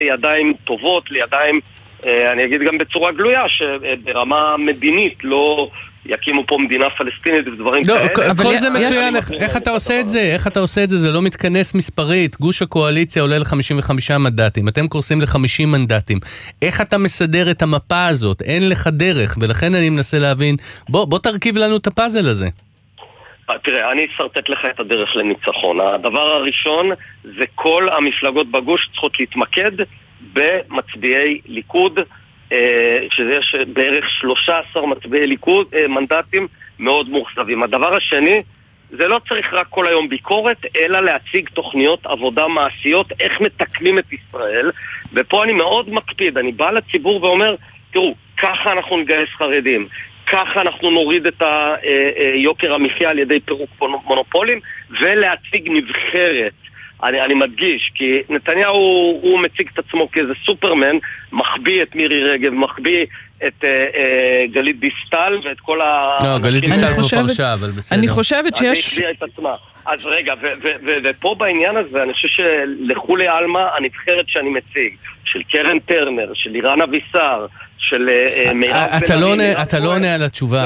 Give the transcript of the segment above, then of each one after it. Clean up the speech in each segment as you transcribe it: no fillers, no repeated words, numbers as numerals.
לידיים טובות, לידיים, אני אגיד גם בצורה גלויה, שברמה מדינית לא יקימו פה מדינה פלסטינית ודברים כאלה. לא, כל זה מצוין, איך אתה עושה את זה? איך אתה עושה את זה? זה לא מתכנס מספרית. גוש הקואליציה עולה ל-55 מנדטים, אתם קורסים ל-50 מנדטים. איך אתה מסדר את המפה הזאת? אין לך דרך, ולכן אני מנסה להבין, בוא תרכיב לנו את הפאזל הזה. תראה, אני אסרטט לך את הדרך לניצחון. הדבר הראשון זה כל המפלגות בגוש צריכות להתמקד במצביעי ליכוד, שיש בערך 13 מצביעי ליכוד, מנדטים מאוד מוכסבים. הדבר השני, זה לא צריך רק כל היום ביקורת, אלא להציג תוכניות עבודה מעשיות, איך מתקנים את ישראל. ופה אני מאוד מקפיד, אני בא לציבור ואומר, תראו, ככה אנחנו נגייס חרדים, ככה אנחנו נוריד את יוקר המחיה על ידי פירוק מונופולים, ולהציג נבחרת. אני מדגיש, כי נתניהו הוא מציג את עצמו כאיזה סופרמן, מחביא את מירי רגב, מחביא את גלית דיסטל ואת כל לא, גלית דיסטל לא פרשה, אבל בסדר. אני חושבת שיש... אז רגע, ופה בעניין הזה, אני חושב שלכולי אלמה הנבחרת שאני מציג, של קרן טרנר, של אירן אבישר, של מירב בן ארי... אתה לא עונה על התשובה.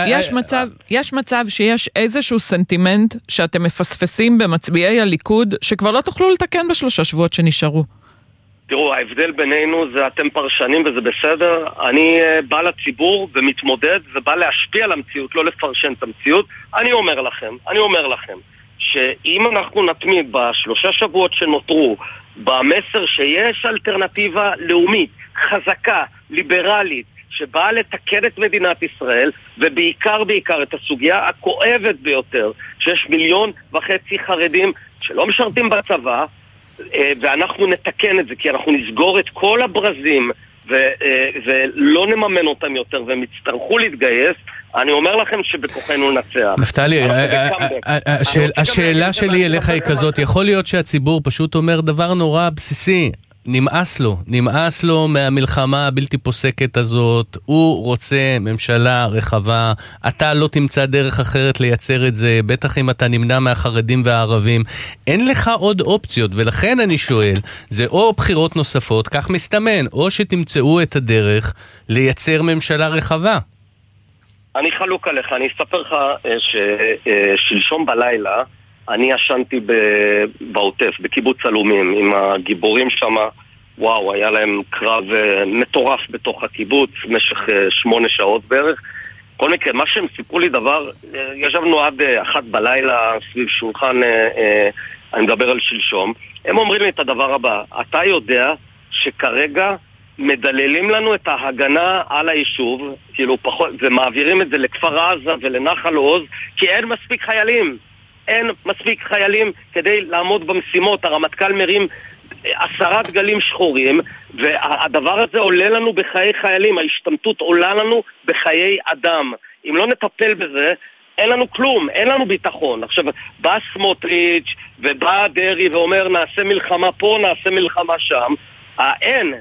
יש מצב שיש איזשהו סנטימנט שאתם מפספסים במצביעי הליכוד, שכבר לא תוכלו לתקן בשלושה שבועות שנשארו. תראו, ההבדל בינינו זה אתם פרשנים וזה בסדר. אני בא לציבור ומתמודד ובא להשפיע על המציאות, לא לפרשן את המציאות. אני אומר לכם, שאם אנחנו נתמיד בשלושה שבועות שנותרו, במסר שיש אלטרנטיבה לאומית, חזקה, ליברלית, שבאה לתקן את מדינת ישראל, ובעיקר את הסוגיה הכואבת ביותר, שיש 1.5 מיליון חרדים שלא משרתים בצבא, ואנחנו נתקן את זה, כי אנחנו נסגור את כל הברזים, ולא נממן אותם יותר, והם יצטרכו להתגייס. אני אומר לכם שבכוחנו נצח. נפתלי, השאלה שלי אליך היא כזאת, יכול להיות שהציבור פשוט אומר דבר נורא בסיסי, נמאס לו מהמלחמה הבלתי פוסקת הזאת, הוא רוצה ממשלה רחבה, אתה לא תמצא דרך אחרת לייצר את זה, בטח אם אתה נמנע מהחרדים והערבים, אין לך עוד אופציות, ולכן אני שואל, זה או בחירות נוספות, כך מסתמן, או שתמצאו את הדרך לייצר ממשלה רחבה. אני חלוק עליך, אני אספר לך ששלשום בלילה, אני ישנתי בעוטף, בקיבוץ אלומים, עם הגיבורים שם, וואו, היה להם קרב מטורף בתוך הקיבוץ, במשך 8 שעות בערך. כל מקרה, מה שהם סיפרו לי דבר, ישבנו עד 1 בלילה סביב שולחן, אני מדבר על שלשום, הם אומרים לי את הדבר הבא, אתה יודע שכרגע מדללים לנו את ההגנה על היישוב, כאילו פחות, ומעבירים את זה לכפר עזה ולנחל עוז, כי אין מספיק חיילים. אין מספיק חיילים כדי לעמוד במשימות. הרמטכ"ל מרים 10 דגלים שחורים, והדבר הזה עולה לנו בחיי חיילים, ההשתמטות עולה לנו בחיי אדם. אם לא נטפל בזה, אין לנו כלום, אין לנו ביטחון. עכשיו, בא סמוטריץ' ובא דרי ואומר נעשה מלחמה פה, נעשה מלחמה שם. אין.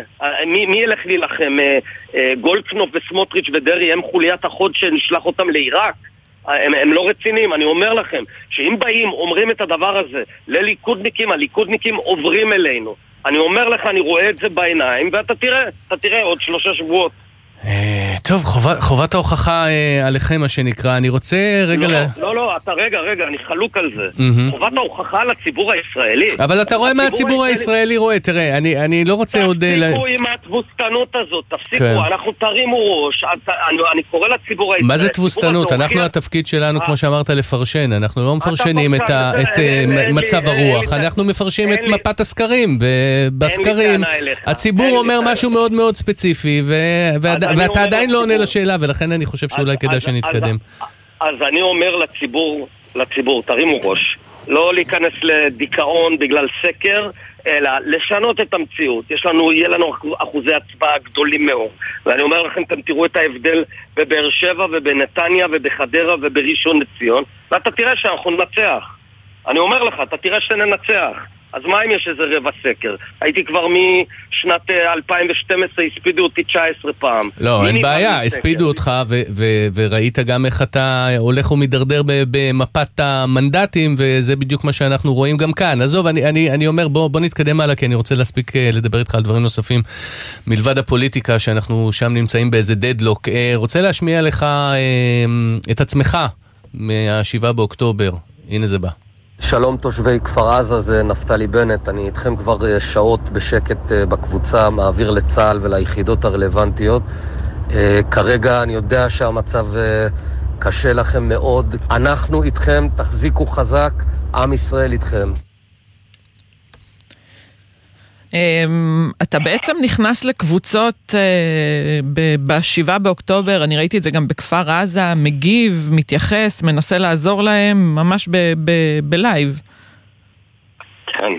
מי ילך להילחם? גולדקנופ וסמוטריץ' ודרי הם חוליית החוד שנשלח אותם לעיראק? הם לא רציניים. אני אומר לכם שאם באים, אומרים את הדבר הזה לליכודניקים, הליכודניקים עוברים אלינו. אני אומר לך, אני רואה את זה בעיניים, ואתה תראה עוד 3 שבועות. טוב, חובת ההוכחה עליכם, מה שנקרא. אני רוצה רגע... לא, אתה רגע, אני חלוק על זה. חובת ההוכחה לציבור הישראלי. אבל אתה רואה מה הציבור הישראלי רואה. תראה, אני לא רוצה עוד... תפסיקו עם התבוסתנות הזאת, תפסיקו, אנחנו תרימו ראש, אני קורא לציבור הישראלי. מה זה תבוסתנות? אנחנו, התפקיד שלנו, כמו שאמרת, לפרשן. אנחנו לא מפרשנים את מצב הרוח, אנחנו מפרשים את מפת הסקרים, ובסקרים הציבור אומר משהו מאוד מאוד ספציפי, ואתה עדיין לא עונה לשאלה, ולכן אני חושב שאולי כדאי שנתקדם. אז אני אומר לציבור, תרימו ראש, לא להיכנס לדיכאון בגלל סקר, אלא לשנות את המציאות. יהיה לנו אחוזי הצבעה גדולים מאוד, ואני אומר לכם, אתם תראו את ההבדל בבאר שבע ובנתניה ובחדרה ובראשון לציון, ואתה תראה שאנחנו ננצח. אני אומר לך, אתה תראה שננצח. אז מה אם יש איזה רבע סקר? הייתי כבר משנת 2012, הספידו אותי 19 פעם. לא, אין בעיה, הספידו אותך וראית גם איך אתה הולך ומדרדר במפת המנדטים, וזה בדיוק מה שאנחנו רואים גם כאן. עזוב, אני אומר, בוא נתקדם הלאה, כי אני רוצה להספיק לדבר איתך על דברים נוספים, מלבד הפוליטיקה, שאנחנו שם נמצאים באיזה דדלוק. רוצה להשמיע לך את עצמך מה-7 באוקטובר. הנה זה בא. שלום תושבי כפר עזה, זה נפתלי בנט. אני איתכם כבר שעות בשקט בקבוצה, מעביר לצה"ל וליחידות הרלוונטיות. כרגע אני יודע שהמצב קשה לכם מאוד. אנחנו איתכם, תחזיקו חזק, עם ישראל איתכם. אתה בעצם נכנס לקבוצות ב7 באוקטובר, אני ראיתי את זה גם בכפר עזה, מגיב, מתייחס, מנסה לעזור להם, ממש בלייב. כן,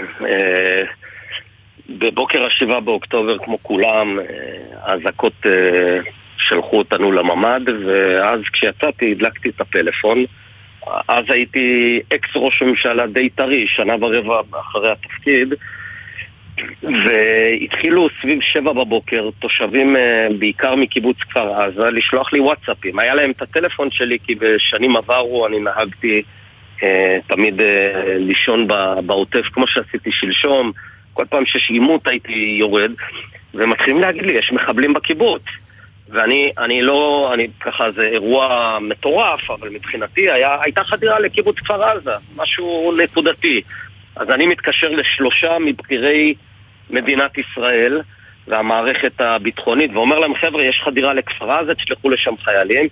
בבוקר 7 באוקטובר, כמו כולם, האזעקות שלחו אותנו לממד, ואז כשיצאתי הדלקתי את הפלאפון. אז הייתי אקס ראש ממשלה די טרי, שנה ורבע אחרי התפקיד, והתחילו סביב 7 בבוקר תושבים בעיקר מקיבוץ כפר עזה לשלוח לי וואטסאפים. היה להם את הטלפון שלי כי בשנים עברו אני נהגתי תמיד לישון בעוטף כמו שעשיתי שלשום. כל פעם שיש עימות הייתי יורד, ומתחילים להגיד לי יש מחבלים בקיבוץ, ואני לא, ככה זה אירוע מטורף, אבל מבחינתי הייתה חדירה לקיבוץ כפר עזה, משהו נקודתי. אז אני מתקשר לשלושה מבחירי מדינת ישראל והמערכת הביטחונית ואומר להם, חבר'ה, יש חדירה לכפר עזה, תשלחו לשם חיילים.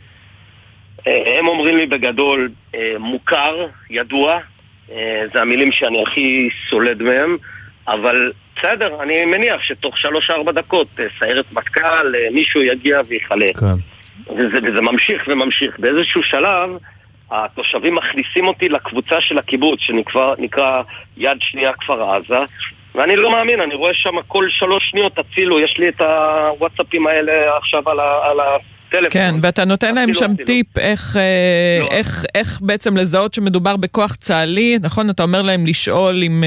הם אומרים לי בגדול, מוכר, ידוע, זה המילים שאני הכי סולד מהם, אבל בסדר, אני מניח שתוך 3-4 דקות סיירת מטכ"ל, מישהו יגיע ויחלק. וזה ממשיך וממשיך. באיזשהו שלב התושבים מכניסים אותי לקבוצה של הקיבוץ שנקרא יד שנייה כפר עזה, ואני לא מאמין, אני רואה שם כל 3 שניות תצילו, יש לי את הוואטסאפים האלה עכשיו על הטלפון. כן, ואתה נותן להם שם טיפ איך בעצם לזהות שמדובר בכוח צה"לי, נכון? אתה אומר להם לשאול עם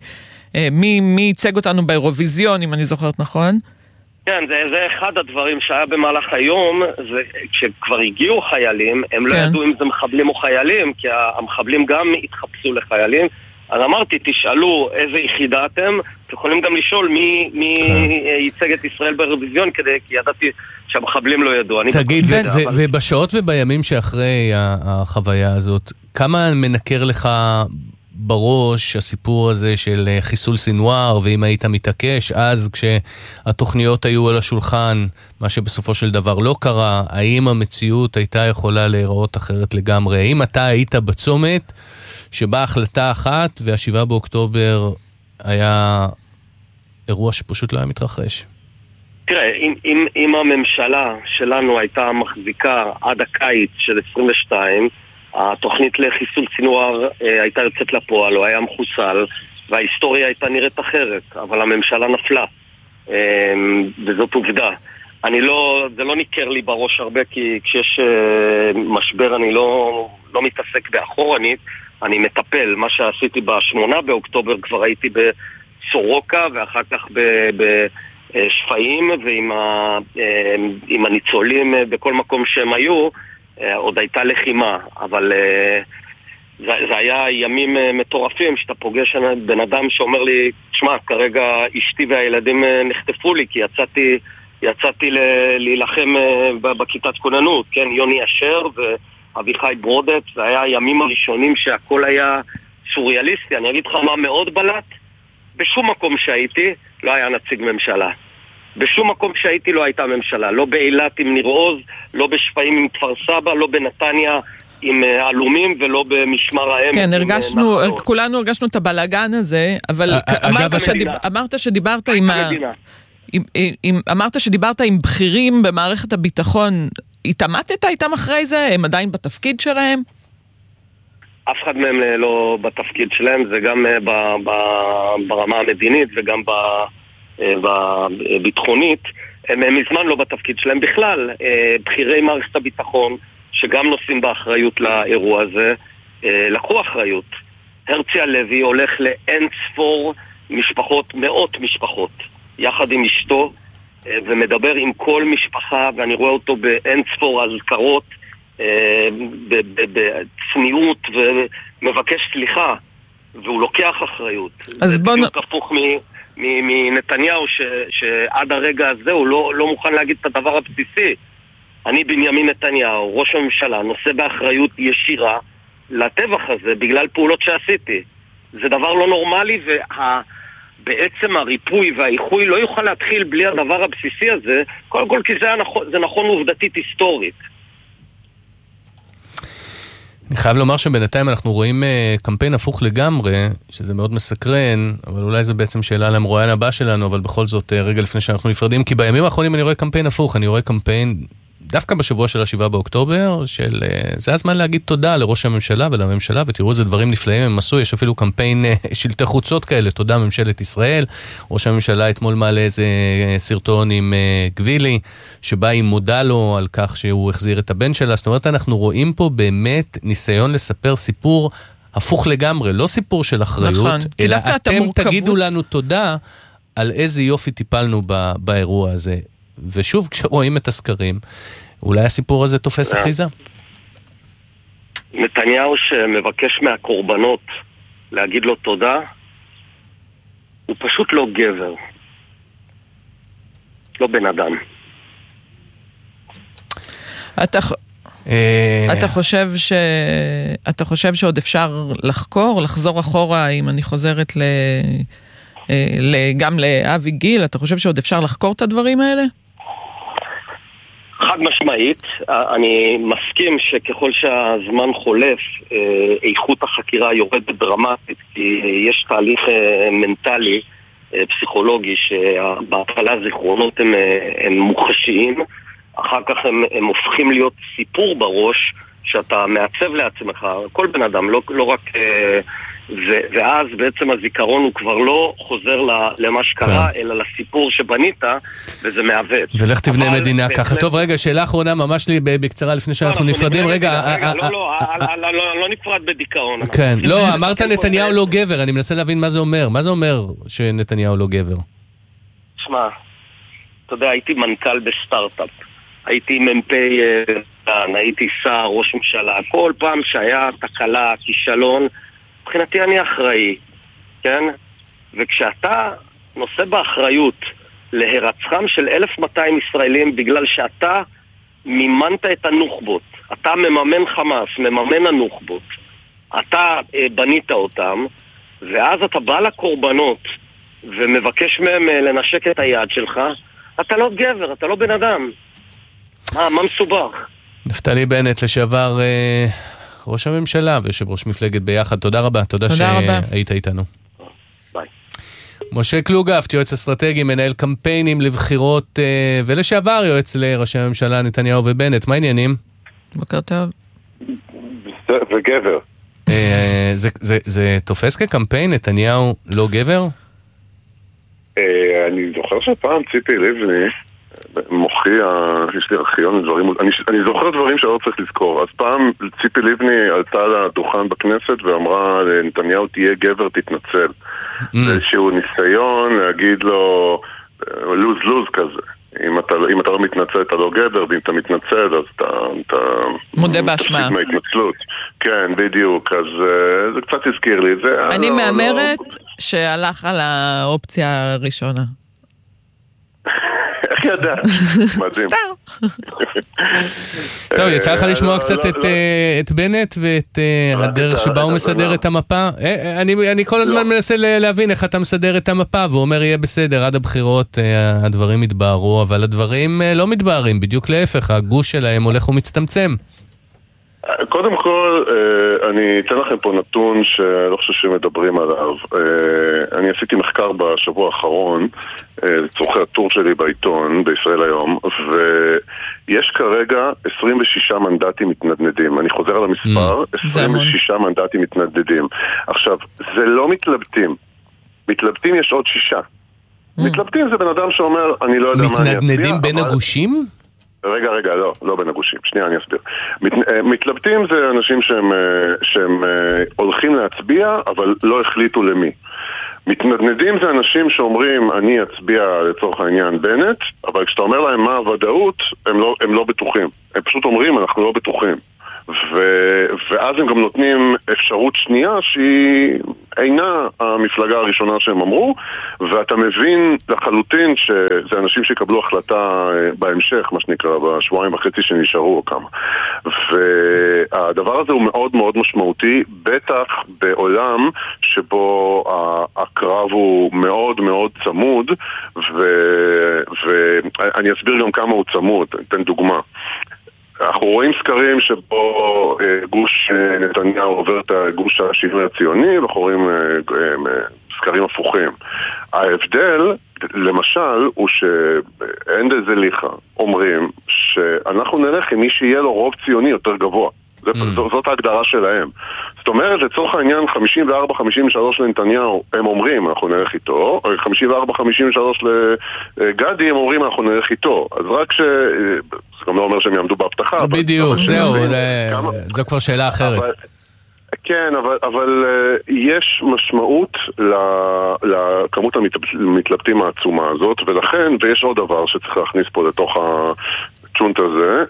מי ייצג אותנו באירוויזיון, אם אני זוכרת נכון? כן, זה אחד הדברים שהיה במהלך היום, זה כשכבר הגיעו חיילים, הם לא ידעו אם זה מחבלים או חיילים, כי המחבלים גם התחפשו לחיילים, אז אמרתי, תשאלו איזה יחידה אתם, אתם יכולים גם לשאול מי ייצג את ישראל באירוויזיון, כי ידעתי שהמחבלים לא ידעו. תגיד, ובשעות ובימים שאחרי החוויה הזאת, כמה מנקר לך בראש הסיפור הזה של חיסול סינואר, ואם היית מתעקש אז כשהתוכניות היו על השולחן, מה שבסופו של דבר לא קרה, האם המציאות הייתה יכולה להיראות אחרת לגמרי? האם אתה היית בצומת שבה החלטה אחת וה7 באוקטובר היה אירוע שפשוט לא היה מתרחש? תראה, אם הממשלה שלנו הייתה מחזיקה עד הקיץ של 22, התוכנית לחיסול סינואר הייתה יוצאת לפועל, או היה מחוסל, וההיסטוריה הייתה נראית אחרת, אבל הממשלה נפלה, וזאת עובדה. זה לא ניכר לי בראש הרבה, כי כשיש משבר אני לא מתעסק באחורנית, אני מטפל. מה שעשיתי ב8 באוקטובר כבר הייתי בסורוקה, ואחר כך בשפיים, ועם הניצולים בכל מקום שהם היו, עוד הייתה לחימה, אבל זה היה ימים מטורפים, שאתה פוגש בן אדם שאומר לי, תשמע, כרגע אשתי והילדים נחטפו לי, כי יצאתי להילחם בכיתת כוננות, כן, יוני אשר ואביחי ברודט, זה היה הימים הראשונים שהכל היה סוריאליסטי. אני אגיד לך מה מאוד בלט, בשום מקום שהייתי לא היה נציג ממשלה. בשום מקום שהייתי לא הייתה ממשלה, לא באילת עם ניר עוז, לא בשפיים עם כפר סבא, לא בנתניה עם אלומים ולא במשמר העמק. כן, כולנו הרגשנו את הבלגן הזה, אבל אמרת שדיברת אמרת שדיברת עם בכירים במערכת הביטחון, התעמתת איתם אחרי זה? הם עדיין בתפקיד שלהם? אף אחד מהם לא בתפקיד שלהם, זה גם ברמה המדינית וגם בביטחונית, הם מזמן לא בתפקיד שלהם בכלל. בכירי מערכת הביטחון שגם נושאים באחריות לאירוע הזה לקחו אחריות, הרצי הלוי הולך לאין ספור משפחות, מאות משפחות, יחד עם אשתו, ומדבר עם כל משפחה, ואני רואה אותו באין ספור אזכרות, בצניעות, ומבקש סליחה, והוא לוקח אחריות. זה בדיוק הפוך מנתניהו, שעד הרגע הזה הוא לא מוכן להגיד את הדבר הבסיסי. אני בנימין נתניהו, ראש הממשלה, נושא באחריות ישירה לטבח הזה בגלל פעולות שעשיתי. זה דבר לא נורמלי, ובעצם הריפוי והאיחוי לא יוכל להתחיל בלי הדבר הבסיסי הזה, קודם כל כי זה נכון עובדתית היסטורית. אני חייב לומר שבינתיים אנחנו רואים קמפיין הפוך לגמרי, שזה מאוד מסקרן, אבל אולי זה בעצם שאלה למרואיין הבא שלנו, אבל בכל זאת רגע לפני שאנחנו נפרדים, כי בימים האחרונים אני רואה קמפיין הפוך, אני רואה קמפיין דווקא בשבוע של 7 באוקטובר, זה הזמן להגיד תודה לראש הממשלה ולממשלה, ותראו איזה דברים נפלאים הם עשו, יש אפילו קמפיין שלטי חוצות כאלה, תודה ממשלת ישראל, ראש הממשלה אתמול מעלה איזה סרטון עם גבילי, שבה היא מודה לו על כך שהוא החזיר את הבן שלה, זאת אומרת אנחנו רואים פה באמת ניסיון לספר סיפור הפוך לגמרי, לא סיפור של אחריות, נכון, אלא אתם תגידו לנו תודה על איזה יופי טיפלנו באירוע הזה. ושוב, כשרואים את הסקרים, אולי הסיפור הזה תופס אחיזה? נתניהו שמבקש מהקורבנות להגיד לו תודה, הוא פשוט לא גבר. לא בן אדם. אתה חושב שעוד אפשר לחזור אחורה, אם אני חוזרת גם לאבי גיל, אתה חושב שעוד אפשר לחקור את הדברים האלה? חד משמעית, אני מסכים שככל שהזמן חולף, איכות החקירה יורדת דרמטית, כי יש תהליך מנטלי, פסיכולוגי, שבהתחלה זיכרונות הם מוחשיים, אחר כך הם הופכים להיות סיפור בראש, שאתה מעצב לעצמך, כל בן אדם, לא רק... ואז בעצם הזיכרון הוא כבר לא חוזר למה שקרה, אלא לסיפור שבנית, וזה מעוות. ולך תבנה מדינה ככה. טוב, רגע, שאלה אחרונה, ממש לי בקצרה לפני שאנחנו נפרדים. רגע, לא נפרד בדיכאון. כן, לא, אמרת נתניהו לא גבר, אני מנסה להבין מה זה אומר. מה זה אומר שנתניהו לא גבר? שמע, אתה יודע, הייתי מנכ"ל בסטארט-אפ, הייתי מ"פ, הייתי שר, ראש ממשלה, כל פעם שהיה תקלה, כישלון, מבחינתי אני אחראי, כן? וכשאתה נושא באחריות להירצחם של 1,200 ישראלים בגלל שאתה מימנת את הנוח'בות, אתה מממן חמאס, מממן הנוח'בות, אתה בנית אותם, ואז אתה בא לקורבנות ומבקש מהם לנשק את היד שלך, אתה לא גבר, אתה לא בן אדם. מה מסובך? נפתלי בנט, לשעבר ראש הממשלה ויושב ראש מפלגת ביחד, תודה רבה, תודה שהיית איתנו. ביי. משה קלוגהפט, יועץ אסטרטגי, מנהל קמפיינים לבחירות, ולשעבר יועץ לראשי הממשלה נתניהו ובנט, מה העניינים? בוקר טוב. זה גבר. זה תופס כקמפיין, נתניהו לא גבר? אני זוכר שפעם ציפי לבני מוכיח, יש לי ארכיון דברים, אני זוכר דברים שלא צריך לזכור. אז פעם ציפי לבני עלתה לדוכן בכנסת ואמרה לנתניהו תהיה גבר, תתנצל. זה איזשהו ניסיון להגיד לו לוז כזה. אם אתה לא מתנצל אתה לא גבר, ואם אתה מתנצל אז אתה מודה באשמה. תפסיק מההתנצלות. כן, בדיוק. אז זה קצת הזכיר לי את זה. אני מאמרת שהלך על האופציה הראשונה. איך ידע? מדהים. סתם. טוב, יצא לך לשמוע קצת את בנט ואת הדרך שבה הוא מסדר את המפה? אני כל הזמן מנסה להבין איך אתה מסדר את המפה, והוא אומר יהיה בסדר, עד הבחירות הדברים יתבהרו, אבל הדברים לא מתבהרים, בדיוק להפך, הגוש שלהם הולך ומצטמצם. קודם כל, אני אתן לכם פה נתון שלא חושב שמדברים עליו. אני עשיתי מחקר בשבוע האחרון, לצורכי הטור שלי בעיתון, בישראל היום, ויש כרגע 26 מנדטים מתנדנדים. אני חוזר על המספר, 26 מנדטים מתנדנדים. עכשיו, זה לא מתלבטים. מתלבטים יש עוד 6. מתלבטים זה בן אדם שאומר, אני לא יודע מה אני אצביע. מתנדנדים בין הגושים? רגע, לא בין הגושים. שנייה, אני אסביר. מתלבטים זה אנשים שהם הולכים להצביע, אבל לא החליטו למי. מתנדנדים זה אנשים שאומרים, אני אצביע לצורך העניין בנט, אבל כשאתה אומר להם מה הוודאות, הם לא בטוחים. הם פשוט אומרים, אנחנו לא בטוחים. ואז הם גם נותנים אפשרות שנייה שהיא אינה המפלגה הראשונה שהם אמרו, ואתה מבין לחלוטין שזה אנשים שיקבלו החלטה בהמשך, מה שנקרא, בשבועיים וחצי שנשארו או כמה. והדבר הזה הוא מאוד מאוד משמעותי, בטח בעולם שבו הקרב הוא מאוד מאוד צמוד, ואני אסביר גם כמה הוא צמוד, אתן דוגמה. אנחנו רואים סקרים שבו גוש נתניהו עובר את גוש השינוי הציוני, ואנחנו רואים סקרים הפוכים. ההבדל, למשל, הוא שאין לזה ליחה. אומרים שאנחנו נלך עם מי שיהיה לו רוב ציוני יותר גבוה. זאת ההגדרה שלהם. זאת אומרת, לצורך העניין 54-53 לנתניהו, הם אומרים, אנחנו נלך איתו, 54-53 לגדי, הם אומרים, אנחנו נלך איתו. אז רק זה גם לא אומר שהם יעמדו בהבטחה. בדיוק, זהו, זו כבר שאלה אחרת. כן, אבל יש משמעות לכמות המתלבטים העצומה הזאת, ולכן, ויש עוד דבר שצריך להכניס פה לתוך הצ'ונט הזה,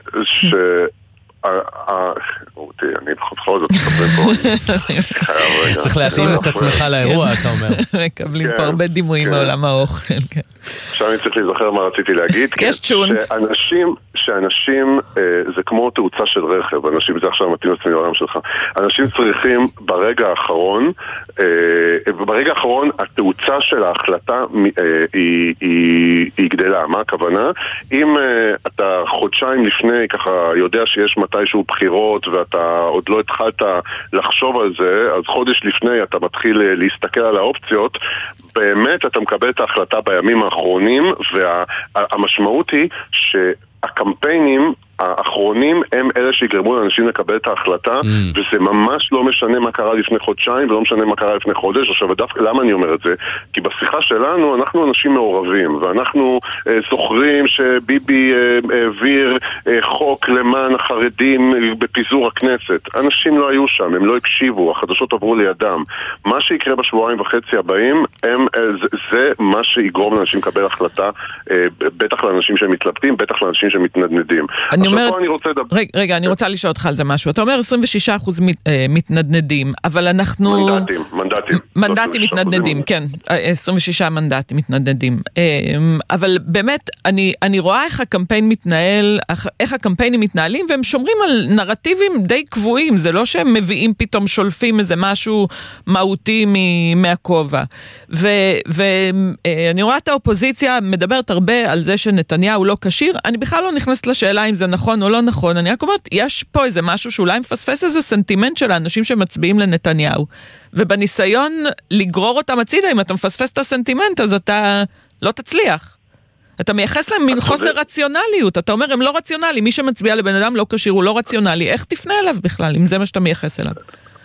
אני בכל זאת מספרים פה. צריך להתאים את עצמך לאירוע, אתה אומר. מקבלים פה הרבה דימויים מעולם האוכל. עכשיו אני צריך להיזכר מה רציתי להגיד. יש צ'ונט. שאנשים, זה כמו תאוצה של רכב, אנשים, זה עכשיו מתאים לעצמי לעולם שלך, אנשים צריכים ברגע האחרון, התאוצה של ההחלטה היא גדלה. מה הכוונה? אם אתה חודשיים לפני ככה יודע שיש מתישהו בחירות ואתה עוד לא התחלת לחשוב על זה, אז חודש לפני אתה מתחיל להסתכל על האופציות, באמת אתה מקבל את ההחלטה בימים האחרונים, והמשמעות היא שהקמפיינים האחרונים הם אלה שיגרמו לאנשים לקבל את ההחלטה, וזה ממש לא משנה מה קרה לפני חודשיים ולא משנה מה קרה לפני חודש. עכשיו, דווקא למה אני אומר את זה? כי בשיחה שלנו אנחנו אנשים מעורבים, ואנחנו זוכרים שביבי העביר חוק למען החרדים בפיזור הכנסת. אנשים לא היו שם, הם לא הקשיבו, החדשות עברו לידם. מה שיקרה בשבועיים וחצי הבאים, זה מה שיגרום לאנשים לקבל החלטה, בטח לאנשים שמתלבטים, בטח לאנשים שמתנדנדים. רגע, אני רוצה לשאול אותך על זה משהו. אתה אומר 26% מתנדנדים, אבל אנחנו... מנדטים מתנדנדים, כן. 26 מנדטים מתנדנדים. אבל באמת, אני רואה איך הקמפיין מתנהל, איך הקמפיינים מתנהלים, והם שומרים על נרטיבים די קבועים. זה לא שהם מביאים פתאום שולפים איזה משהו מהותי מהכובע. ואני רואה את האופוזיציה מדברת הרבה על זה שנתניהו לא קשיר. אני בכלל לא נכנסת לשאלה אם זה נכון או לא נכון, אני רק אומרת, יש פה איזה משהו שאולי מפספס איזה סנטימנט של האנשים שמצביעים לנתניהו, ובניסיון לגרור אותם הצידה, אם אתה מפספס את הסנטימנט, אז אתה לא תצליח. אתה מייחס להם מין חוסר רציונליות, אתה אומר, הם לא רציונלי, מי שמצביע לבן אדם לא קשיר, הוא לא רציונלי, איך תפנה אליו בכלל, אם זה מה שאתה מייחס אליו?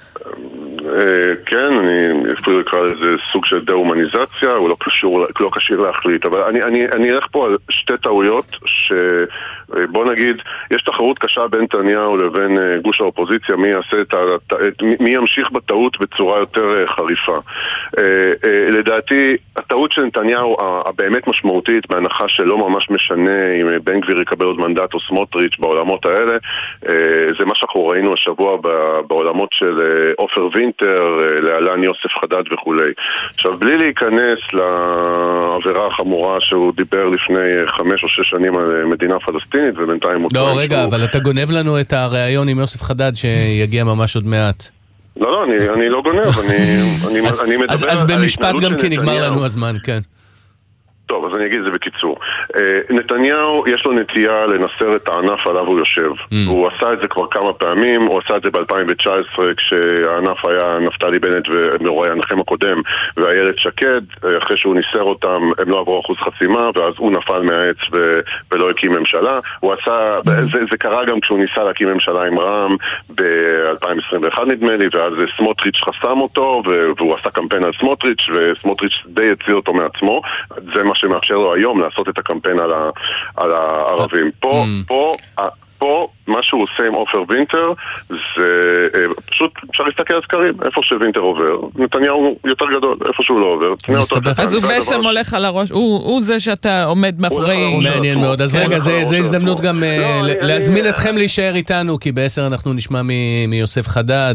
כן, אני אפילו אקרא לזה סוג של דה-הומניזציה, הוא לא קשיר להחליט, אבל אני אלך פה על שתי טעויות בוא נגיד, יש תחרות קשה בין נתניהו לבין גוש האופוזיציה, מי ימשיך בטעות בצורה יותר חריפה. לדעתי, הטעות של נתניהו הבאמת משמעותית, בהנחה שלא ממש משנה אם בן גביר יקבל עוד מנדט או סמוטריץ' בעולמות האלה, זה מה שאנחנו ראינו השבוע בעולמות של עופר וינטר, להלן יוסף חדד וכו'. עכשיו, בלי להיכנס לעבירה החמורה שהוא דיבר לפני 5 או 6 שנים על מדינה פלסטינית, ובינתיים הוא... לא, רגע, אבל אתה גונב לנו את הרעיון עם יוסף חדד שיגיע ממש עוד מעט. לא, אני לא גונב, אני מדבר... אז במשפט גם כי נגמר לנו הזמן, כן. טוב, אז אני אגיד את זה בקיצור. נתניהו, יש לו נטייה לנסר את הענף עליו הוא יושב. הוא עשה את זה כבר כמה פעמים, הוא עשה את זה ב-2019, כשהענף היה נפתלי בנט ומרואייניכם הקודם, ואיילת שקד, אחרי שהוא ניסר אותם, הם לא עברו אחוז חסימה, ואז הוא נפל מהעץ ולא הקים ממשלה. הוא עשה, זה קרה גם כשהוא ניסה להקים ממשלה עם רע"מ ב-2021 נדמה לי, ואז סמוטריץ' חסם אותו, והוא עשה קמפיין על סמוטריץ', וסמוטריץ' די יציא אותו מעצמו. זה מה שמאפשר לו היום לעשות את הקמפיין על הערבים. פה מה שהוא עושה עם עופר וינטר זה פשוט אפשר להסתכל על סקרים, איפה שווינטר עובר נתניהו יותר גדול, איפה שהוא לא עובר. אז הוא בעצם הולך על הראש, הוא זה שאתה עומד מאחורי. מעניין מאוד. אז רגע, זה הזדמנות גם להזמין אתכם להישאר איתנו, כי ב10 אנחנו נשמע מיוסף חדד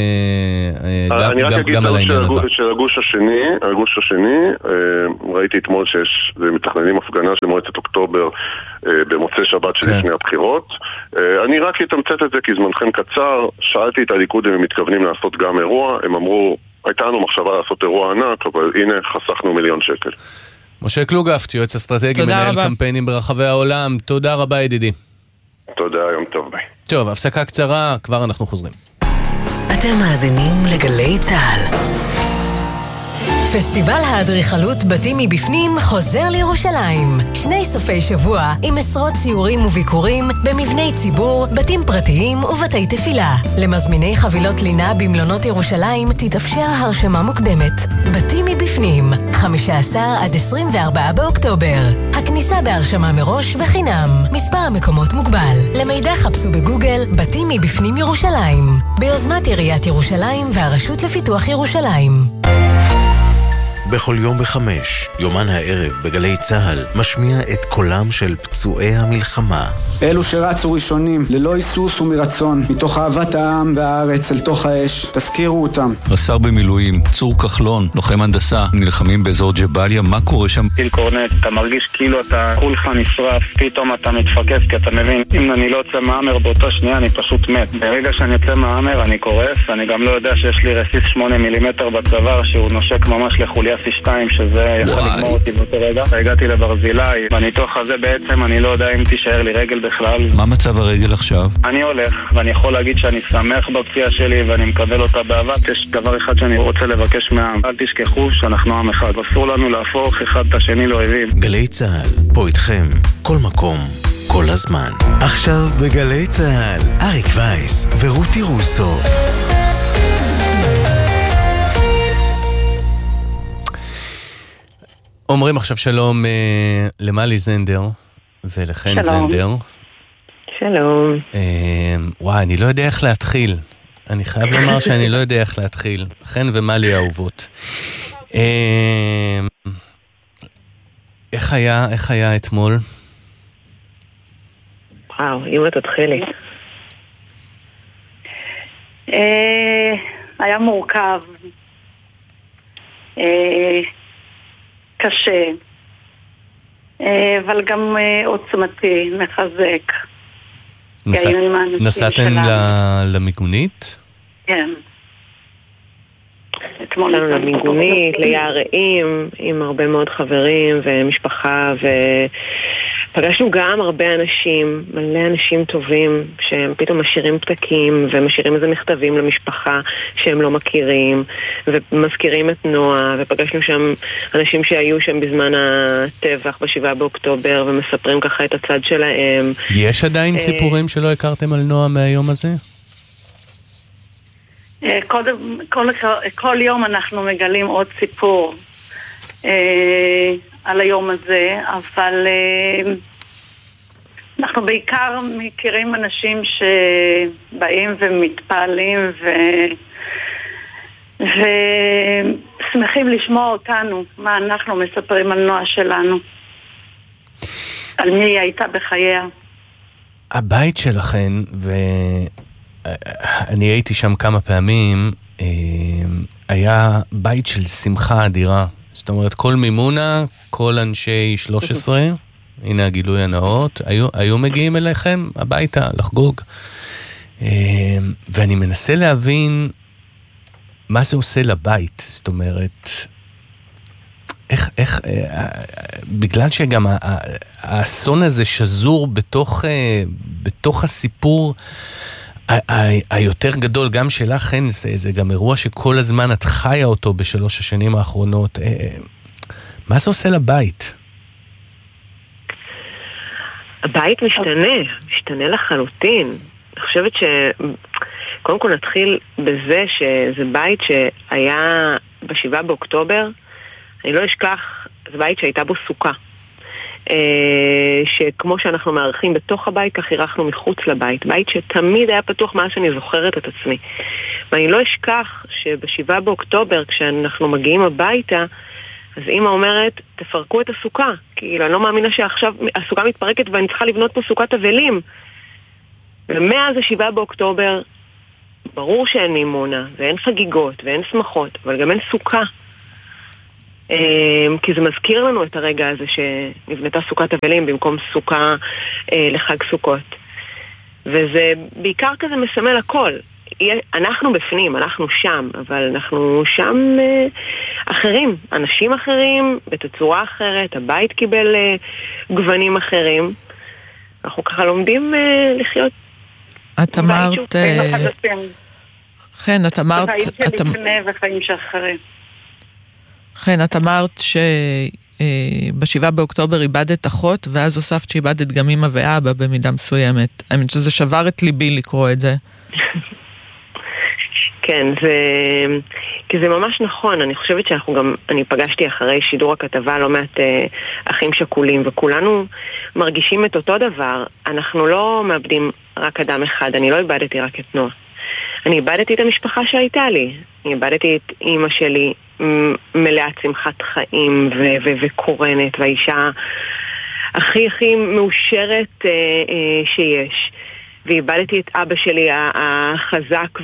גם על העניין הבא. של הגוש השני ראיתי אתמול שיש מתכננים הפגנה של מועצת אוקטובר במוצאי שבת שלפני הבחירות. אני רק אתמצת את זה כי זמנכם קצר. שאלתי את הליכוד אם הם מתכוונים לעשות גם אירוע, הם אמרו הייתה לנו מחשבה לעשות אירוע ענק, אבל הנה חסכנו $1,000,000. משה קלוגהפט, יועץ אסטרטגי, מנהל קמפיינים ברחבי העולם, תודה רבה ידידי. תודה, יום טוב, ביי. טוב, הפסקה קצרה, כבר אנחנו חוזרים. אתם מאזינים לגלי צהל. פסטיבל האדריכלות בתים מבפנים חוזר לירושלים. 2 סופי שבוע עם עשרות ציורים וביקורים במבני ציבור, בתים פרטיים ובתי תפילה. למזמיני חבילות לינה במלונות ירושלים תתאפשר הרשמה מוקדמת. בתים מבפנים, 15 עד 24 באוקטובר. הכניסה בהרשמה מראש וחינם. מספר המקומות מוגבל. למידע חפשו בגוגל בתים מבפנים ירושלים. ביוזמת עיריית ירושלים והרשות לפיתוח ירושלים. בכל יום ב5, יומן הערב בגלי צהל משמיע את קולם של פצועי המלחמה. אלו שרצו ראשונים, ללא היסוס ומרצון, מתוך אהבת העם והארץ אל תוך האש, תזכירו אותם. רס"ר במילואים, צור כחלון, לוחם הנדסה, נלחמים באזור ג'באליה, מה קורה שם? טיל קורנט, אתה מרגיש כאילו אתה כולך נשרף, פתאום אתה מתפקס כי אתה מבין, אם אני לא יוצא מהאמר באותה שנייה אני פשוט מת. ברגע שאני יוצא מהאמר אני קורס, אני גם לא יודע שיש לי רסיס 8 מילימטר בצוואר שהוא נושק ממש לחוליה C2 שזה יכול לגמור אותי באותו רגע. הגעתי לברזילי, בניתוח הזה בעצם אני לא יודע אם תישאר לי רגל בכלל. מה מצב הרגל עכשיו? אני הולך, ואני יכול להגיד שאני שמח בפציעה שלי ואני מקבל אותה באהבה. יש דבר אחד שאני רוצה לבקש מהעם, אל תשכחו שאנחנו עם אחד, אסור לנו להפוך אחד את השני לאויבים. גלי צהל, פה איתכם, כל מקום, כל הזמן. עכשיו בגלי צהל, אריק וייס ורותי רוסו. אומרים עכשיו שלום למלי זנדר ולחן זנדר. שלום. וואי, אני לא יודע איך להתחיל. אני חייב לומר שאני לא יודע איך להתחיל. חן ומלי האהובות. איך היה אתמול? וואו, אם אתה תתחילי. היה מורכב. קשה, אבל גם עוצמתי, מחזק. נסעתם למיגונית? כן. נסענו למיגונית, ליערעים, עם הרבה מאוד חברים ומשפחה, ופגשנו גם הרבה אנשים, מלא אנשים טובים, שהם פתאום משאירים פתקים, ומשאירים איזה מכתבים למשפחה שהם לא מכירים, ומזכירים את נועה, ופגשנו שם אנשים שהיו שם בזמן הטבח ב7 באוקטובר, ומספרים ככה את הצד שלהם. יש עדיין סיפורים שלא הכרתם על נועה מהיום הזה? כל יום אנחנו מגלים עוד סיפור על היום הזה, אבל אנחנו בעיקר מכירים אנשים שבאים ומתפעלים ושמחים לשמוע אותנו, מה אנחנו מספרים על נועה שלנו, על מי היא הייתה בחייה. הבית שלכן, אני הייתי שם כמה פעמים, היה בית של שמחה אדירה. זאת אומרת, כל מימונה, כל אנשי 13, הנה הגילוי הנאות, היו מגיעים אליכם הביתה לחגוג. ואני מנסה להבין מה זה עושה לבית. זאת אומרת, איך בגלל שגם האסון הזה שזור בתוך הסיפור היותר גדול, גם שלכן, זה גם אירוע שכל הזמן את חיה אותו ב3 השנים האחרונות. מה זה עושה לבית? הבית משתנה לחלוטין. אני חושבת קודם כל נתחיל בזה שזה בית שהיה ב7 באוקטובר. אני לא אשכח, זה בית שהייתה בו סוכה. שכמו שאנחנו מארחים בתוך הבית, כך אירחנו מחוץ לבית. בית שתמיד היה פתוח מאז שאני זוכרת את עצמי. ואני לא אשכח שב7 באוקטובר, כשאנחנו מגיעים הביתה, אז אמא אומרת, תפרקו את הסוכה. כאילו, אני לא מאמינה שעכשיו הסוכה מתפרקת ואני צריכה לבנות פה סוכת אבלים. ומאז 7 באוקטובר, ברור שאין מימונה, ואין חגיגות, ואין שמחות, אבל גם אין סוכה. כי זה מזכיר לנו את הרגע הזה שנבנתה סוכת אבלים במקום סוכה לחג סוכות. וזה בעיקר כזה מסמל הכל. אנחנו בפנים, אנחנו שם, אבל אנחנו שם אחרים, אנשים אחרים, בתצורה אחרת, הבית קיבל גוונים אחרים. אנחנו ככה לומדים לחיות. את אמרת... כן, את אמרת... חיים שלפני וחיים שאחרי. כן, את אמרת שב7 באוקטובר איבדת אחות, ואז הוספת שאיבדת גם אמא ואבא במידה מסוימת. האמת שזה שבר את ליבי לקרוא את זה. כן, כי זה ממש נכון. אני חושבת שאנחנו גם, אני פגשתי אחרי שידור הכתבה לא מעט אחים שכולים, וכולנו מרגישים את אותו דבר. אנחנו לא מאבדים רק אדם אחד, אני לא איבדתי רק את נועה. אני איבדתי את המשפחה שהייתה לי. אני איבדתי את אמא שלי, מלאת שמחת חיים וקורנת, והאישה הכי מאושרת שיש. ואיבדתי את אבא שלי החזק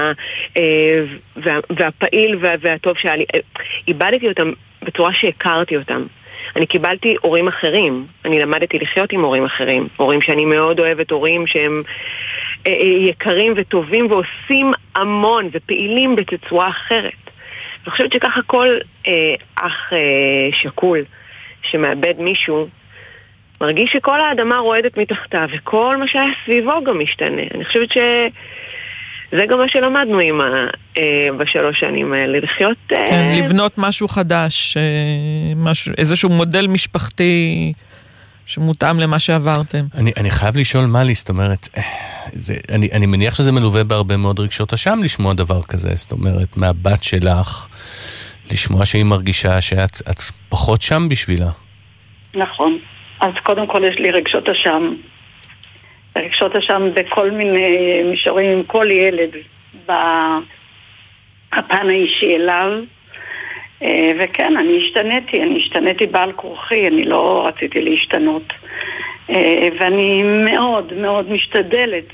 והפעיל והטוב שהיה לי. איבדתי אותם בצורה שהכרתי אותם. אני קיבלתי הורים אחרים. אני למדתי לחיות עם הורים אחרים. הורים שאני מאוד אוהבת, הורים שהם יקרים וטובים ועושים המון ופעילים בצורה אחרת. אני חושבת שככה כל אח שקול שמאבד מישהו מרגיש שכל האדמה רועדת מתחתיו וכל מה שהיה סביבו גם משתנה. אני חושבת שזה גם מה שלמדנו בשלוש שנים האלה, לחיות... כן, לבנות משהו חדש, איזשהו מודל משפחתי שמותאם למה שעברתם. אני חייב לשאול מלי, זאת אומרת, אני מניח שזה מלווה בהרבה מאוד רגשות אשם לשמוע דבר כזה, זאת אומרת, מהבת שלך, לשמוע שהיא מרגישה שאת פחות שם בשבילה. נכון. אז קודם כל יש לי רגשות אשם. רגשות אשם בכל מיני מישורים עם כל ילד בפן האישי אליו. וכן, אני השתניתי בעל כורחי, אני לא רציתי להשתנות. ואני מאוד מאוד משתדלת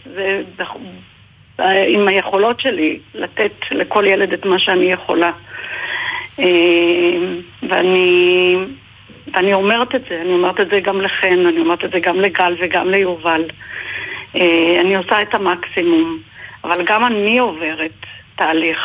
עם היכולות שלי לתת לכל ילד את מה שאני יכולה. ואני אומרת את זה, גם לכן, אני אומרת את זה גם לגל וגם ליובל. אני עושה את המקסימום, אבל גם אני עוברת תהליך.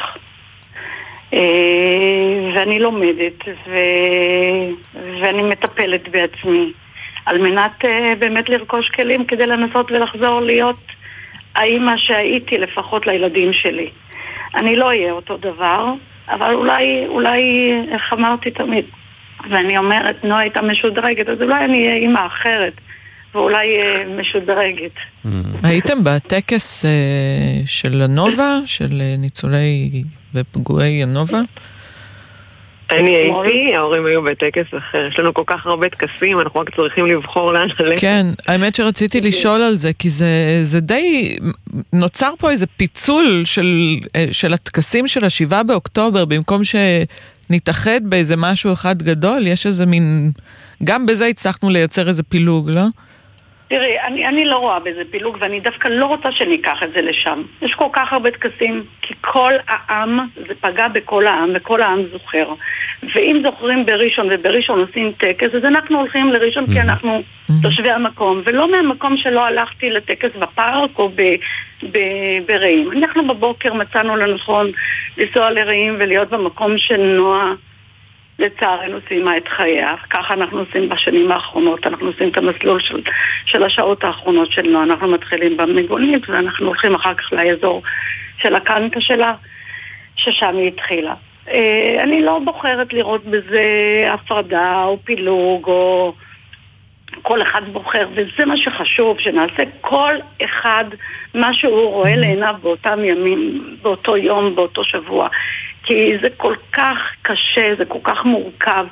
ואני לומדת ואני מטפלת בעצמי על מנת באמת לרכוש כלים כדי לנסות ולחזור להיות האמא שהייתי לפחות לילדים שלי. אני לא אהיה אותו דבר, אבל אולי איך אמרתי תמיד, ואני אומרת, נועה הייתה משודרגת, אז אולי אני אהיה אמא אחרת, ואולי משודרגת. הייתם בטקס של הנובה, של ניצולי ופגועי הנובה? אני הייתי, ההורים היו בטקס אחר. יש לנו כל כך הרבה טקסים, אנחנו רק צריכים לבחור לאן ללכת. כן, האמת שרציתי לשאול על זה, כי זה די, נוצר פה איזה פיצול של הטקסים של 7 באוקטובר, במקום שנתאחד באיזה משהו אחד גדול, יש איזה מין, גם בזה הצלחנו לייצר איזה פילוג, לא? תראי, אני לא רואה בזה פילוג, ואני דווקא לא רוצה שניקח את זה לשם. יש כל כך הרבה טקסים, כי כל העם, זה פגע בכל העם, וכל העם זוכר. ואם זוכרים בראשון, ובראשון עושים טקס, אז אנחנו הולכים לראשון, כי אנחנו תושבי המקום, ולא מהמקום שלא הלכתי לטקס בפארק או ברעים. אנחנו בבוקר מצאנו לנכון לנסוע לרעים ולהיות במקום של נועה, לצערנו סיימה את חייה. ככה אנחנו עושים בשנים האחרונות, אנחנו עושים את המסלול של השעות האחרונות של נועה. אנחנו מתחילים במגונית ואנחנו הולכים אחר כך לאזור של הקנטה שלה, ששם היא התחילה. אני לא בוחרת לראות בזה הפרדה או פילוג או כל אחד בוחר, וזה מה שחשוב, שנעשה כל אחד מה שהוא רואה לעיניו באותם ימים, באותו יום, באותו שבוע. כי זה כל כך קשה, זה כל כך מורכב,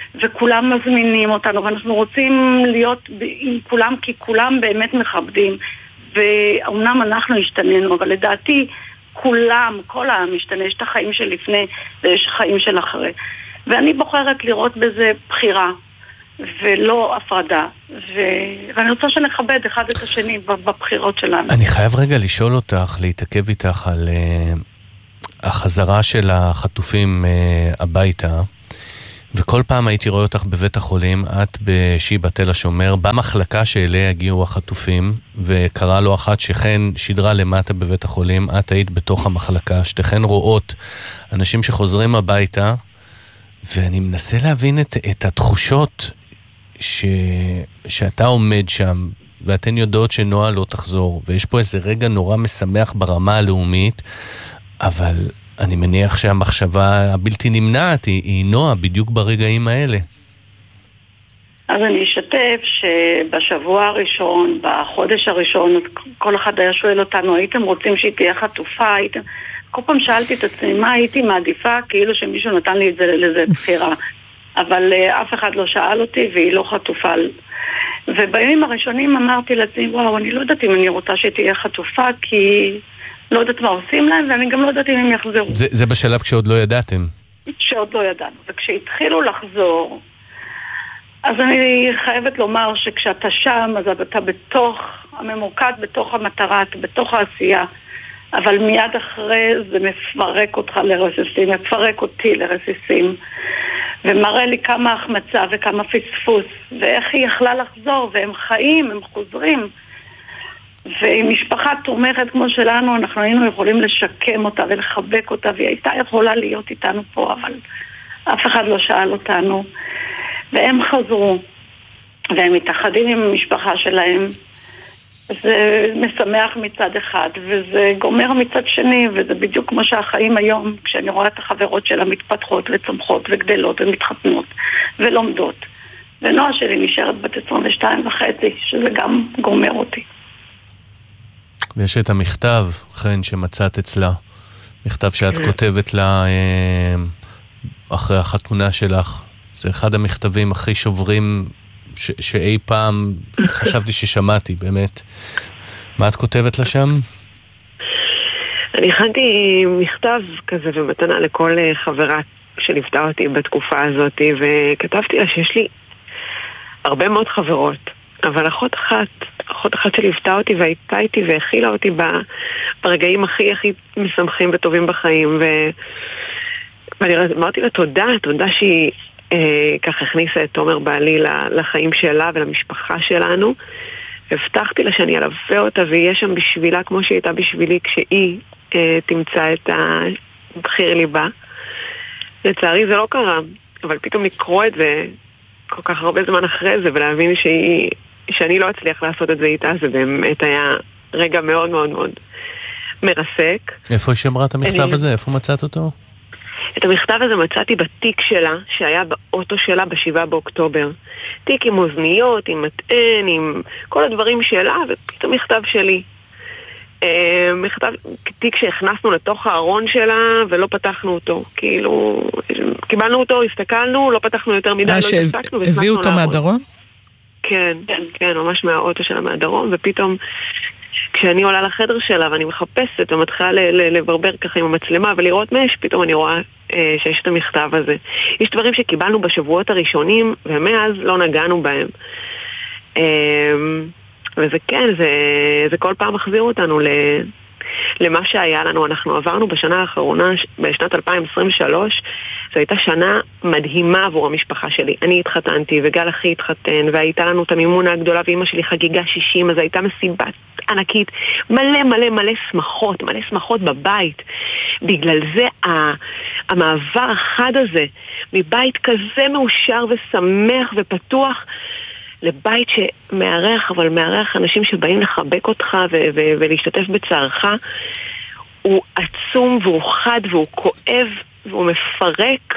וכולם מזמינים אותנו, ואנחנו רוצים להיות עם כולם, כי כולם באמת מכבדים. ואומנם אנחנו השתננו, אבל לדעתי כולם, כל העם משתנה, יש את החיים של לפני ויש חיים של אחרי. ואני בוחרת לראות בזה בחירה ולא הפרדה, ואני רוצה שנכבד אחד את השני בבחירות שלנו. אני חייב רגע לשאול אותך, להתעכב איתך על החזרה של החטופים הביתה, וכל פעם הייתי רואה אותך בבית החולים, את בשיבא תל השומר, במחלקה שאליה הגיעו החטופים, וקרא לו אחת שכן שידרה למטה בבית החולים, את היית בתוך המחלקה, שתכן רואות אנשים שחוזרים הביתה, ואני מנסה להבין את התחושות שאתה עומד שם, ואתן יודעות שנועה לא תחזור, ויש פה איזה רגע נורא משמח ברמה הלאומית, אבל אני מניח שהמחשבה הבלתי נמנעת היא נועה בדיוק ברגעים האלה. אז אני אשתף שבשבוע הראשון, בחודש הראשון, כל אחד היה שואל אותנו, הייתם רוצים שהיא תהיה חטופה? כל פעם שאלתי את עצמי, מה הייתי מעדיפה? כאילו שמישהו נתן לי את זה לזה בחירה. אבל אף אחד לא שאל אותי והיא לא חטופה. ובימים הראשונים אמרתי לעצמי, וואו, אני לא יודעת אם אני רוצה שתהיה חטופה, כי לא יודעת מה עושים להם, ואני גם לא יודעת אם הם יחזרו. זה בשלב כשעוד לא ידעתם? שעוד לא ידענו. וכשהתחילו לחזור, אז אני חייבת לומר שכשאתה שם, אז אתה בתוך, הממוקד בתוך המטרה, בתוך העשייה, אבל מיד אחרי זה מפרק אותך לרסיסים, מפרק אותי לרסיסים, ומראה לי כמה החמצה וכמה פספוס, ואיך היא יכלה לחזור, והם חיים, הם חוזרים. ועם משפחה תומכת כמו שלנו, אנחנו היינו יכולים לשקם אותה ולחבק אותה, והיא הייתה יכולה להיות איתנו פה, אבל אף אחד לא שאל אותנו. והם חזרו, והם מתאחדים עם המשפחה שלהם. זה משמח מצד אחד, וזה גומר מצד שני, וזה בדיוק כמו שהחיים היום, כשאני רואה את החברות שלה מתפתחות וצומחות וגדלות ומתחתנות ולומדות. ונועה שלי נשארת בת 22 וחצי, שזה גם גומר אותי. ויש את המכתב, חן, שמצאת אצלה. מכתב שאת כותבת לה אחרי החתונה שלך. זה אחד המכתבים הכי שוברים שאי פעם חשבתי ששמעתי, באמת. מה את כותבת לה שם? אני הכנתי מכתב כזה ומתנה לכל חברה שליוותה אותי בתקופה הזאת, וכתבתי לה שיש לי הרבה מאוד חברות, אבל אחות אחת שליוותה אותי והייתה איתי והכילה אותי ברגעים הכי משמחים וטובים בחיים, ואני אמרתי לה תודה שהיא ככה הכניסה את תומר בעלי לחיים שלה ולמשפחה שלנו. הבטחתי לה שאני אלווה אותה ויהיה שם בשבילה כמו שהיא הייתה בשבילי כשהיא תמצא את הבחיר ליבה. לצערי זה לא קרה, אבל פתאום לקרוא את זה כל כך הרבה זמן אחרי זה ולהבין שאני לא אצליח לעשות את זה איתה, זה באמת היה רגע מאוד מאוד מאוד מרסק. איפה היא שמרה את המכתב הזה? איפה מצאת אותו? את המכתב הזה מצאתי בתיק שלה, שהיה באוטו שלה ב7 באוקטובר. תיק עם אוזניות, עם מטען, עם כל הדברים שלה, ופתאום מכתב שלי. מכתב, תיק שהכנסנו לתוך הארון שלה, ולא פתחנו אותו. כאילו, קיבלנו אותו, הסתכלנו, לא פתחנו יותר מדי, לא הסתכלנו. הביאו אותו מהדרום? כן, ממש מהאוטו שלה מהדרום, ופתאום כשאני עולה לחדר שלה ואני מחפשת ומתחילה לברבר ככה עם המצלמה ולראות מה יש, פתאום אני רואה שיש את המכתב הזה. יש דברים שקיבלנו בשבועות הראשונים ומאז לא נגענו בהם. וזה כן, זה כל פעם מחזיר אותנו למה שהיה לנו. אנחנו עברנו בשנה האחרונה, בשנת 2023, זו הייתה שנה מדהימה עבור המשפחה שלי. אני התחתנתי וגל אחי התחתן, והייתה לנו את המימונה הגדולה ואמא שלי חגיגה 60, אז הייתה מסיבה ענקית, מלא שמחות בבית. בגלל זה המעבר החד הזה, מבית כזה מאושר ושמח ופתוח, לבית שמארח, אבל מארח אנשים שבאים לחבק אותך ולהשתתף בצערך, הוא עצום והוא חד והוא כואב והוא מפרק.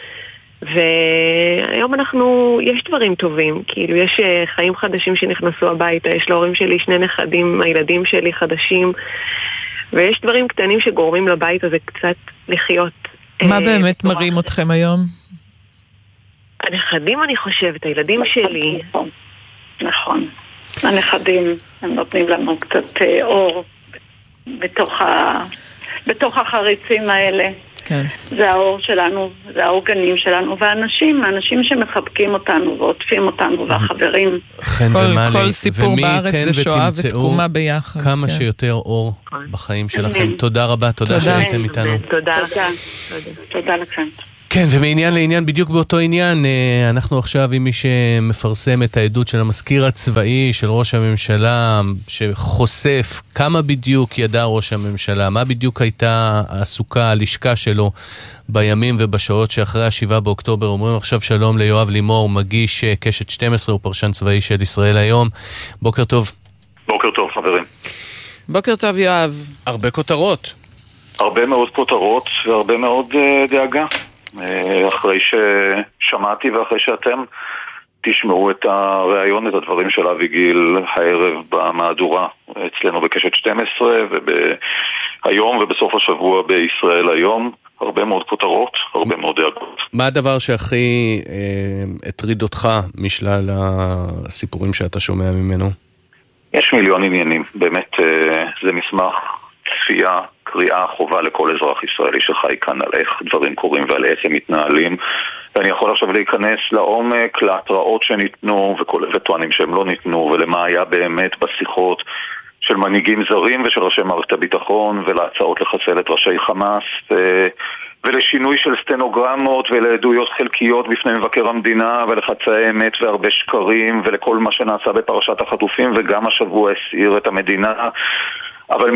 והיום יש דברים טובים, כאילו יש חיים חדשים שנכנסו הביתה, יש להורים שלי 2 נכדים, הילדים שלי חדשים, ויש דברים קטנים שגורמים לבית הזה קצת לחיות. מה באמת מראים אתכם היום? הנכדים, אני חושבת, הילדים שלי. נכון. הנכדים, הם נותנים לנו קצת אור בתוך החריצים האלה. כן. זה האור שלנו, זה העוגנים שלנו, והאנשים שמחבקים אותנו ועוטפים אותנו, והחברים. כל סיפור בארץ זה שואה ותקומה ביחד. כמה שיותר אור בחיים שלכם. תודה רבה, תודה שהייתם איתנו. תודה לכם. כן, ומעניין לעניין, בדיוק באותו עניין, אנחנו עכשיו עם מי שמפרסם את העדות של המזכיר הצבאי של ראש הממשלה, שחושף כמה בדיוק ידע ראש הממשלה, מה בדיוק הייתה העסוקה, הלשכה שלו בימים ובשעות שאחרי 7 באוקטובר. אומרים עכשיו שלום ליואב לימור, מגיש קשת 12, הוא פרשן צבאי של ישראל היום. בוקר טוב. בוקר טוב, חברים. בוקר טוב, יואב. הרבה כותרות. הרבה מאוד כותרות והרבה מאוד דאגה. אחרי ששמעתי ואחרי שאתם תשמעו את הרעיון, את הדברים של אביגיל הערב במהדורה אצלנו בקשת 12 והיום ובסוף השבוע בישראל היום, הרבה מאוד כותרות, הרבה מאוד דאגות. מה הדבר שהכי הטריד אותך משלל הסיפורים שאתה שומע ממנו? יש מיליון עניינים, באמת זה מסמך צפייה, קריאה, חובה לכל אזרח ישראלי שחי כאן על איך דברים קורים ועל איך הם מתנהלים. ואני יכול עכשיו להיכנס לעומק, להתראות שניתנו וטוענים שהם לא ניתנו, ולמה היה באמת בשיחות של מנהיגים זרים ושל ראשי מערכת הביטחון, ולהצעות לחסל את ראשי חמאס, ולשינוי של סטנוגרמות ולעדויות חלקיות בפני מבקר המדינה, ולחצאי אמת והרבה שקרים, ולכל מה שנעשה בפרשת החטופים, וגם השבוע הסעיר את המדינה. אבל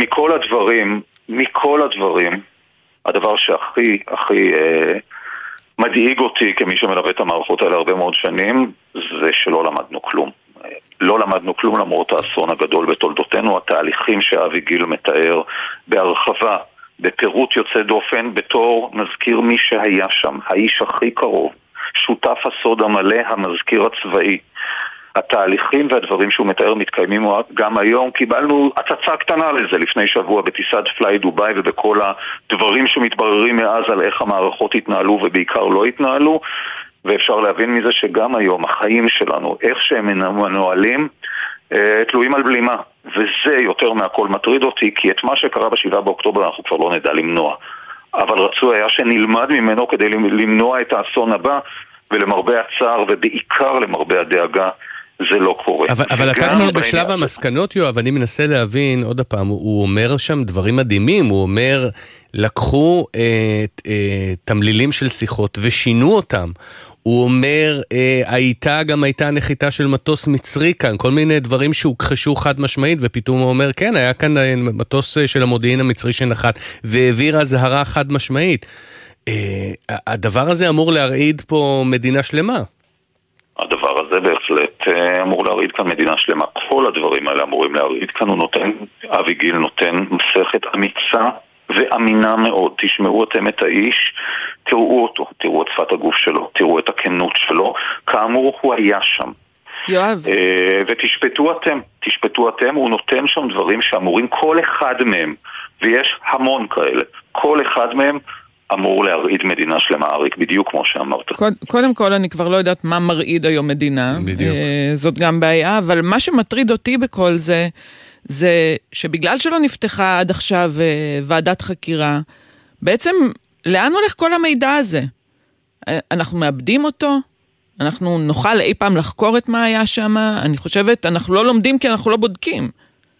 מכל הדברים, הדבר שהכי מדאיג אותי כמי שמלווה את המערכות האלה הרבה מאוד שנים, זה שלא למדנו כלום. לא למדנו כלום למרות האסון הגדול בתולדותינו. התהליכים שאביגיל מתאר בהרחבה, בפירוט יוצא דופן, בתור מזכיר מי שהיה שם, האיש הכי קרוב, שותף הסוד המלא, המזכיר הצבאי. התהליכים והדברים שהוא מתאר מתקיימים גם היום. קיבלנו הצצה קטנה לזה לפני שבוע בטיסת פליי דוביי, ובכל הדברים שמתבררים מאז על איך המערכות התנהלו ובעיקר לא התנהלו, ואפשר להבין מזה שגם היום החיים שלנו, איך שהם מנוהלים, תלויים על בלימה, וזה יותר מהכל מטריד אותי, כי את מה שקרה ב7 באוקטובר אנחנו כבר לא נדע למנוע, אבל רצוי היה שנלמד ממנו כדי למנוע את האסון הבא, ולמרבה הצער ובעיקר למרבה הדאגה זה לא קורה. אבל אתה כבר בשלב המסקנות, יואב, אני מנסה להבין עוד הפעם, הוא אומר שם דברים מדהימים, הוא אומר, לקחו תמלילים של שיחות ושינו אותם. הוא אומר, הייתה נחיתה של מטוס מצרי כאן, כל מיני דברים שהוכחשו חד משמעית, ופתאום הוא אומר, כן, היה כאן מטוס של המודיעין המצרי שנחת, והעביר הזהרה חד משמעית. הדבר הזה אמור להרעיד פה מדינה שלמה. הדבר הזה בהחלט אמור להרעיד כאן מדינה שלמה. כל הדברים האלה אמורים להרעיד כאן. אביגיל נותן מסכת אמיצה ואמינה מאוד. תשמעו אתם את האיש, תראו אותו, תראו את שפת הגוף שלו, תראו את הכנות שלו. כאמור הוא היה שם. יואב. תשפטו אתם, הוא נותן שם דברים שאמורים כל אחד מהם, ויש המון כאלה, כל אחד מהם אמור להרעיד מדינה שלמה, אריק, בדיוק כמו שאמרת. קודם כל, אני כבר לא יודעת מה מרעיד היום מדינה. בדיוק. זאת גם בעיה, אבל מה שמטריד אותי בכל זה שבגלל שלא נפתחה עד עכשיו ועדת חקירה, בעצם לאן הולך כל המידע הזה? אנחנו מאבדים אותו? אנחנו נוכל אי פעם לחקור את מה היה שם? אני חושבת, אנחנו לא לומדים כי אנחנו לא בודקים.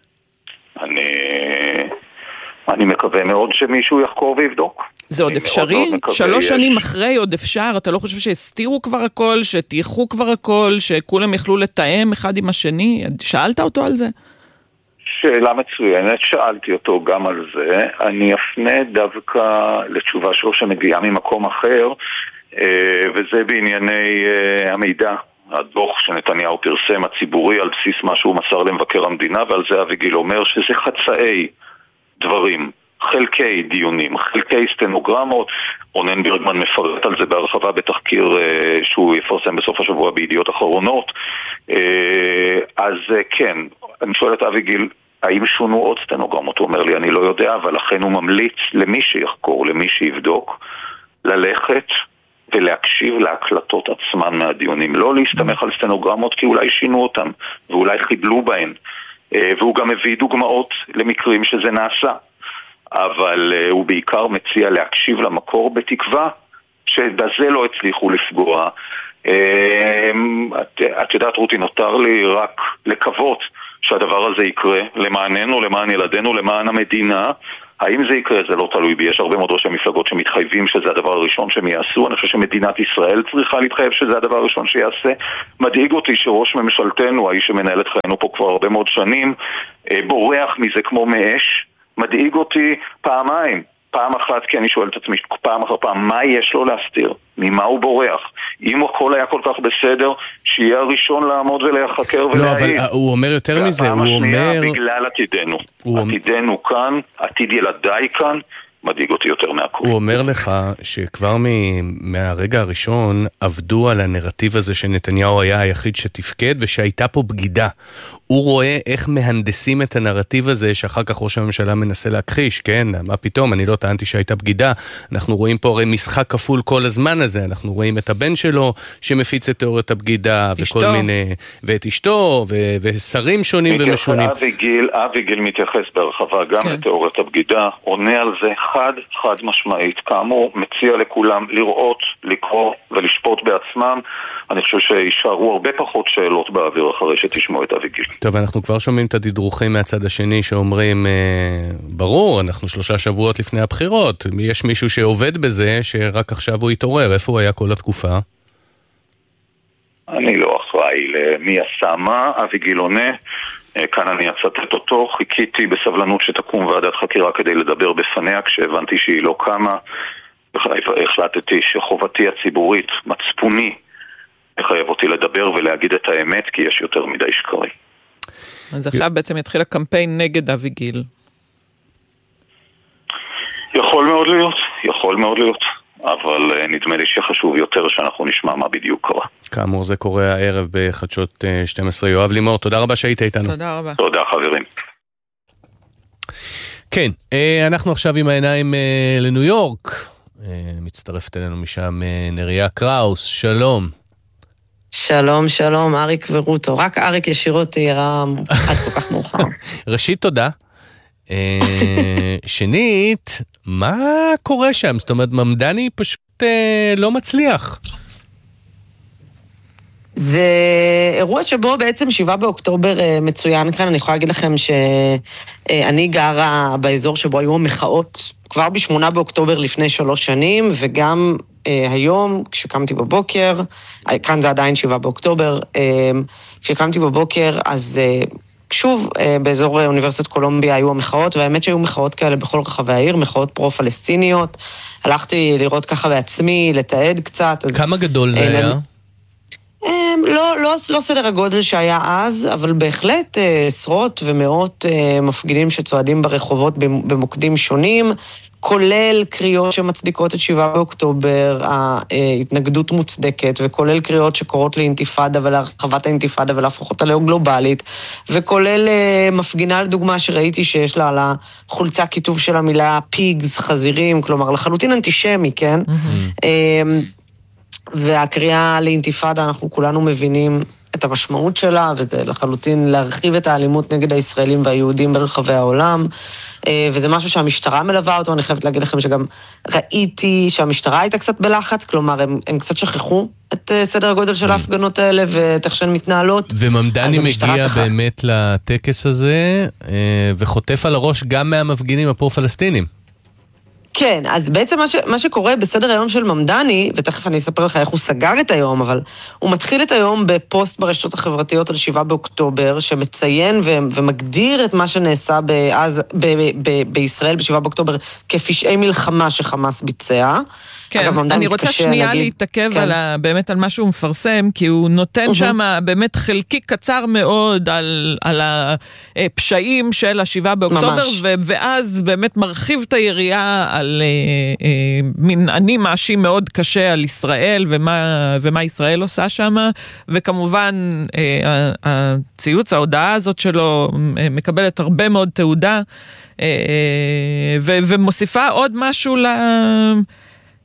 אני מקווה מאוד שמישהו יחקור ויבדוק. זה עוד אפשרי? 3 שנים אחרי עוד אפשר? אתה לא חושב שהסתירו כבר הכל, שתייחו כבר הכל, שכולם יכלו לתאם אחד עם השני? שאלת אותו על זה? שאלה מצוינת, שאלתי אותו גם על זה. אני אפנה דווקא לתשובה שלו שמגיעה ממקום אחר, וזה בענייני המידע. הדוח שנתניהו פרסם הציבורי על בסיס מה שהוא מסר למבקר המדינה, ועל זה אביגיל אומר שזה חצאי דברים, חלקי דיונים, חלקי סטנוגרמות. רונן ברגמן מפרט על זה בהרחבה בתחקיר שהוא יפרסם בסוף השבוע בידיעות אחרונות. אז כן, אני שואל את אביגיל, האם שונו עוד סטנוגרמות? הוא אומר לי, אני לא יודע, אבל לכן הוא ממליץ למי שיחקור, למי שיבדוק, ללכת ולהקשיב להקלטות עצמן מהדיונים, לא להסתמך על סטנוגרמות כי אולי שינו אותם ואולי חיבלו בהן, והוא גם מביא דוגמאות למקרים שזה נעשה, אבל הוא בעיקר מציע להקשיב למקור בתקווה שבזה לא הצליחו לפגוע. את יודעת רותי, נותר לי רק לקוות שהדבר הזה יקרה למעננו, למען ילדינו, למען המדינה. האם זה יקרה? זה לא תלוי בי. יש הרבה מאוד ראשי מפלגות שמתחייבים שזה הדבר הראשון שהם יעשו. אני חושב שמדינת ישראל צריכה להתחייב שזה הדבר הראשון שיעשה. מדאיג אותי שראש ממשלתנו, האיש שמנהל את חיינו פה כבר הרבה מאוד שנים, בורח מזה כמו מאש. מדאיג אותי פעמיים. פעם אחת כי אני שואל את עצמי פעם אחר פעם, מה יש לו להסתיר? ממה הוא בורח? אם הכל היה כל כך בסדר, שיהיה הראשון לעמוד ולהחקר ולהעיד. לא, אבל הוא אומר יותר מזה, הוא אומר... בגלל עתידנו. עתידנו כאן, עתיד ילדיי כאן, מדאיג אותי יותר מהכל. הוא אומר לך שכבר מהרגע הראשון עבדו על הנרטיב הזה שנתניהו היה היחיד שתפקד ושהייתה פה בגידה. הוא רואה איך מהנדסים את הנרטיב הזה שאחר כך ראש הממשלה מנסה להכחיש, כן? מה פתאום? אני לא טענתי שהייתה בגידה. אנחנו רואים פה הרי משחק כפול כל הזמן הזה. אנחנו רואים את הבן שלו שמפיץ את תיאוריית הבגידה וכל מיני... ואת אשתו ושרים שונים ומשונים. אבי גיל מתייחס בהרחבה גם לתיאוריית הבגידה, עונה על זה חד משמעית. כאמור, מציע לכולם לראות, לקרוא ולשפוט בעצמם. אני חושב שישארו הרבה פחות שאלות באוויר אחרי שתשמעו את אבי גיל. טוב, אנחנו כבר שומעים את הדדרוכים מהצד השני שאומרים, ברור, אנחנו 3 שבועות לפני הבחירות. יש מישהו שעובד בזה שרק עכשיו הוא יתעורר. איפה הוא היה כל התקופה? אני לא אחראי למי עשה מה, אבי גיל עונה. כאן אני אצטט אותו, חיכיתי בסבלנות שתקום ועדת חקירה כדי לדבר בפניה, כשהבנתי שהיא לא קמה, החלטתי שחובתי הציבורית, מצפוני, מחייב אותי לדבר ולהגיד את האמת, כי יש יותר מדי שקרי. אז עכשיו בעצם יתחיל הקמפיין נגד אבי גיל. יכול מאוד להיות. אבל נדמה לי שחשוב יותר שאנחנו נשמע מה בדיוק קרה. כאמור, זה קורה הערב בחדשות 12. יואב לימור, תודה רבה שהיית איתנו. תודה רבה. תודה חברים. כן, אנחנו עכשיו עם העיניים לניו יורק. מצטרפת אלינו משם נריה קראוס, שלום. שלום, אריק ורוטו. רק אריק ישירות תהיה עד כל כך מאוחר. ראשית, תודה. שנית, מה קורה שם? זאת אומרת, ממדני פשוט לא מצליח. זה אירוע שבו בעצם 7 באוקטובר מצוין כאן. אני יכולה להגיד לכם שאני גרה באזור שבו היו המחאות כבר ב8 באוקטובר לפני 3 שנים, וגם היום כשקמתי בבוקר, כאן זה עדיין 7 באוקטובר, כשקמתי בבוקר אז... שוב, באזור אוניברסיטת קולומביה היו המחאות, והאמת שהיו מחאות כאלה בכל רחבי העיר, מחאות פרו-פלסטיניות. הלכתי לראות ככה בעצמי, לתעד קצת. כמה גדול זה היה? לא סדר הגודל שהיה אז, אבל בהחלט עשרות ומאות מפגינים שצועדים ברחובות במוקדים שונים, כולל קריאות שמצדיקות את 7 באוקטובר, ההתנגדות מוצדקת, וכולל קריאות שקורות לאינתיפאדה ולהרחבת האינתיפאדה ולהפוך אותה גלובלית, וכולל מפגינה לדוגמה שראיתי שיש לה על החולצה כיתוב של המילה פיגס, חזירים, כלומר לחלוטין אנטישמי, כן? והקריאה לאינתיפאדה, אנחנו כולנו מבינים את המשמעות שלה, וזה לחלוטין להרחיב את האלימות נגד הישראלים והיהודים ברחבי העולם, וזה משהו שהמשטרה מלווה אותו. אני חייבת להגיד לכם שגם ראיתי שהמשטרה הייתה קצת בלחץ, כלומר הם קצת שכחו את סדר הגודל של ההפגנות האלה ואת איך שהן מתנהלות. וממדני מגיע באמת לטקס הזה וחוטף על הראש גם מהמפגינים הפרו-פלסטינים. כן, אז בעצם מה שקורה בסדר היום של ממדני, ותכף אני אספר לך איך הוא סגר את היום, אבל הוא מתחיל את היום בפוסט ברשתות החברתיות על 7 באוקטובר, שמציין ומגדיר את מה שנעשה בישראל ב7 באוקטובר כפשעי מלחמה שחמאס ביצע. כן, אני רוצה שנייה להתעכב באמת על מה שהוא מפרסם, כי הוא נותן שם באמת חלקי קצר מאוד על הפשעים של 7 באוקטובר, ואז באמת מרחיב את היריעה על מין אני מאשים מאוד קשה על ישראל, ומה ישראל עושה שם, וכמובן הציוץ, ההודעה הזאת שלו מקבלת הרבה מאוד תעודה, ומוסיפה עוד משהו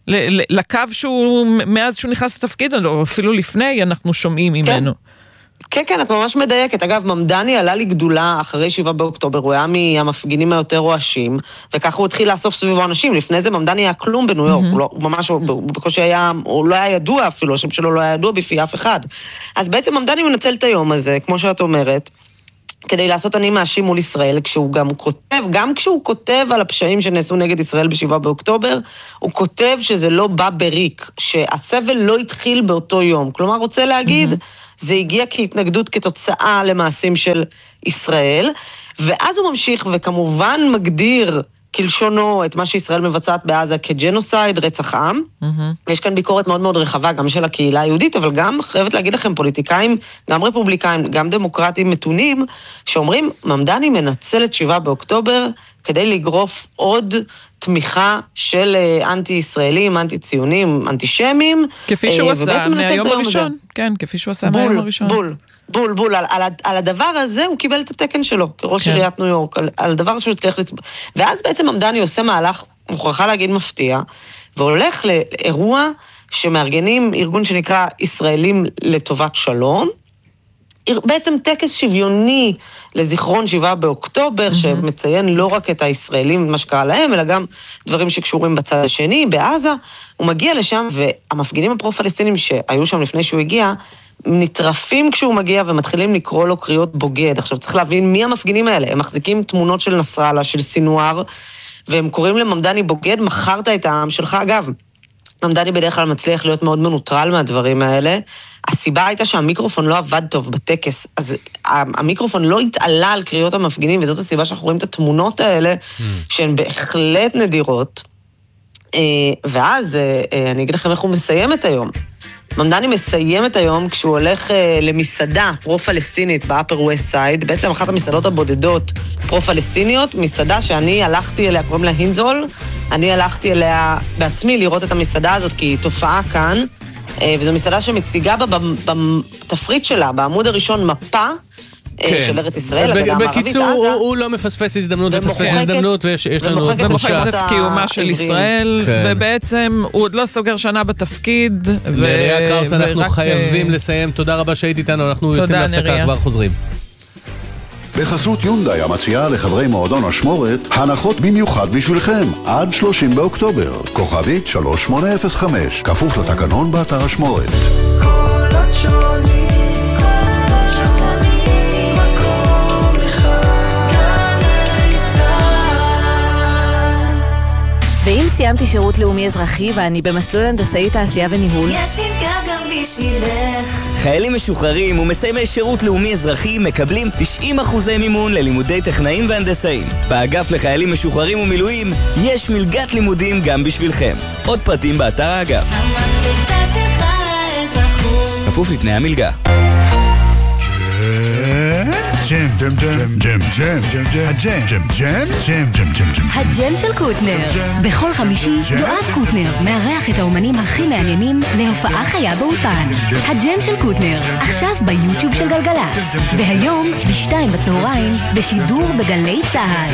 לקו שהוא, מאז שהוא נכנס לתפקיד, או אפילו לפני, אנחנו שומעים ממנו. כן, כן, את ממש מדייקת. אגב, ממדני עלה לי גדולה אחרי 7 באוקטובר, הוא היה מהמפגינים היותר רועשים, וככה הוא התחיל לאסוף סביבו אנשים. לפני זה ממדני היה כלום בניו יורק, הוא ממש, הוא בקושי היה, הוא לא היה ידוע אפילו, השם שלו לא היה ידוע בפי אף אחד. אז בעצם ממדני מנצל את היום הזה, כמו שאת אומרת, כדי לעשות אני מאשים מול ישראל, כשהוא גם כותב, גם כשהוא כותב על הפשעים שנעשו נגד ישראל ב7 באוקטובר, הוא כותב שזה לא בא בריק, שהסבל לא התחיל באותו יום. כלומר, רוצה להגיד, זה הגיע כהתנגדות כתוצאה למעשים של ישראל, ואז הוא ממשיך וכמובן מגדיר כלשונו את מה שישראל מבצעת בעזה כג'נוסייד, רצח עם. יש כאן ביקורת מאוד מאוד רחבה, גם של הקהילה היהודית, אבל גם חייבת להגיד לכם פוליטיקאים, גם רפובליקאים, גם דמוקרטים מתונים, שאומרים, ממדני מנצל את 7 באוקטובר כדי לגרוף עוד תמיכה של אנטי-ישראלים, אנטי-ציונים, אנטישמים. כפי שהוא עשה מהיום הראשון. כן, כפי שהוא עשה מהיום הראשון. בול. על הדבר הזה הוא קיבל את התקן שלו, כראש עיריית ניו יורק, על הדבר שהוא הצליח לצבוע. ואז בעצם ממדני עושה מהלך, מוכרחה להגיד מפתיע, והולך לאירוע שמארגנים ארגון שנקרא ישראלים לטובת שלום, בעצם טקס שוויוני לזיכרון 7 באוקטובר, שמציין לא רק את הישראלים, מה שקרה להם, אלא גם דברים שקשורים בצד השני, בעזה. הוא מגיע לשם, והמפגינים הפרו-פלסטינים שהיו שם לפני שהוא הגיע, נטרפים כשהוא מגיע ומתחילים לקרוא לו קריאות בוגד. עכשיו צריך להבין מי המפגינים האלה. הם מחזיקים תמונות של נסראללה, של סינואר, והם קוראים לממדני בוגד, מכרת את העם שלך. אגב, ממדני בדרך כלל מצליח להיות מאוד מנוטרל מהדברים האלה. הסיבה הייתה שהמיקרופון לא עבד טוב בטקס, אז המיקרופון לא התעלה על קריאות המפגינים, וזאת הסיבה שאנחנו רואים את התמונות האלה, שהן בהחלט נדירות. ואז אני אגיד לכם איך הוא מסיים את היום. ממדני מסיים את היום כשהוא הולך למסעדה פרו-פלסטינית באפר ווסט סייד, בעצם אחת המסעדות הבודדות פרו-פלסטיניות, מסעדה שאני הלכתי אליה, קוראים לה הינזול, אני הלכתי אליה בעצמי לראות את המסעדה הזאת, כי היא תופעה כאן, וזו מסעדה שמציגה בה בתפריט שלה, בעמוד הראשון מפה, של ארץ ישראל, הגדה המערבית. בקיצור, הוא לא מפספס הזדמנות, ויש לנו עוד תחושה. ומוחקת את קיומה של ישראל, ובעצם הוא עוד לא סוגר שנה בתפקיד. נריה קראוס, אנחנו חייבים לסיים. תודה רבה שהיית איתנו, אנחנו יוצאים להפסקה, כבר חוזרים. בחסות יונדאי המציעה לחברי מועדון אשמורת, הנחות במיוחד בשבילכם, עד 30 באוקטובר, כוכבית 3805, כפוף לתקנון באתר אשמורת. ואם סיימתי שירות לאומי אזרחי ואני במסלול הנדסאי תעשייה וניהול, יש מלגה גם בשבילך. חיילים משוחררים ומסיימי שירות לאומי אזרחי מקבלים 90% מימון ללימודי טכנאים והנדסאים. באגף לחיילים משוחררים ומילואים יש מלגת לימודים גם בשבילכם. עוד פרטים באתר האגף. המקפצה שלך לאזרחות. כפוף לתנאי המלגה. הג'ם של קוטנר. בכל חמישי יואב קוטנר מארח את האומנים הכי מעניינים להופעה חיה באולפן. הג'ם של קוטנר, עכשיו ביוטיוב של גלגלצ, והיום ב2 בצהריים בשידור בגלי צהל.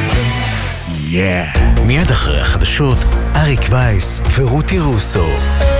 מיד אחרי החדשות, אריק וייס ורותי רוסו.